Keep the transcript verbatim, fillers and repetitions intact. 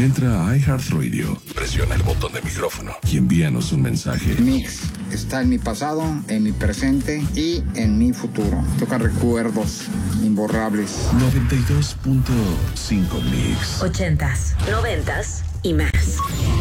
Entra a iHeartRadio, presiona el botón de micrófono y envíanos un mensaje. Mix está en mi pasado, en mi presente y en mi futuro. Toca recuerdos imborrables. noventa y dos punto cinco Mix. Ochentas, noventas y más.